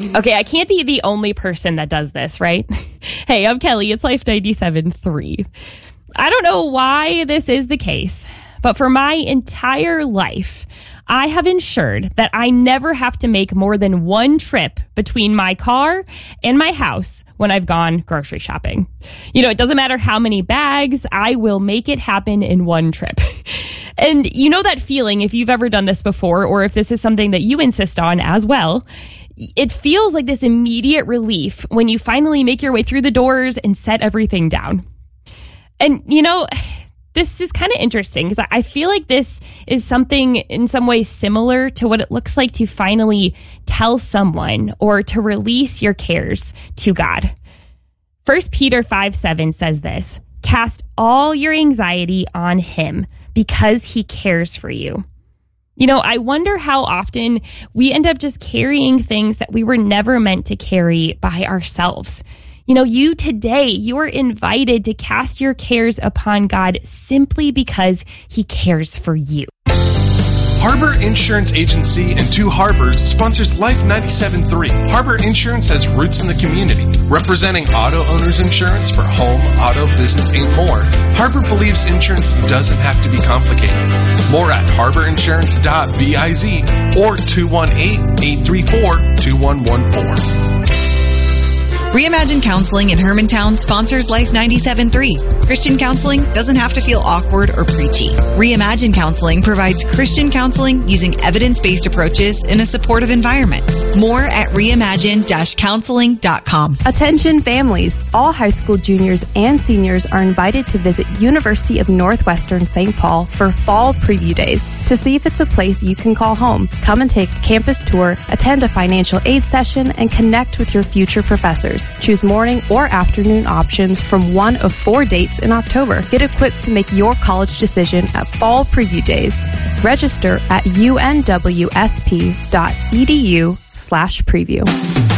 Okay, I can't be the only person that does this, right? Hey, I'm Kelly. It's Life 97.3. I don't know why this is the case, but for my entire life, I have ensured that I never have to make more than one trip between my car and my house when I've gone grocery shopping. You know, it doesn't matter how many bags, I will make it happen in one trip. And you know that feeling, if you've ever done this before, or if this is something that you insist on as well, it feels like this immediate relief when you finally make your way through the doors and set everything down. And, you know, this is kind of interesting because I feel like this is something in some ways similar to what it looks like to finally tell someone or to release your cares to God. 1 Peter 5:7 says this, "Cast all your anxiety on him because he cares for you." You know, I wonder how often we end up just carrying things that we were never meant to carry by ourselves. You know, you are invited to cast your cares upon God simply because he cares for you. Harbor Insurance Agency in Two Harbors sponsors Life 97.3. Harbor Insurance has roots in the community, representing auto owners insurance for home, auto, business, and more. Harbor believes insurance doesn't have to be complicated. More at harborinsurance.biz or 218-834-2114. Reimagine Counseling in Hermantown sponsors Life 97.3. Christian counseling doesn't have to feel awkward or preachy. Reimagine Counseling provides Christian counseling using evidence-based approaches in a supportive environment. More at reimagine-counseling.com. Attention families. All high school juniors and seniors are invited to visit University of Northwestern St. Paul for fall preview days to see if it's a place you can call home. Come and take a campus tour, attend a financial aid session, and connect with your future professors. Choose morning or afternoon options from one of 4 dates in October. Get equipped to make your college decision at Fall Preview Days. Register at unwsp.edu/preview.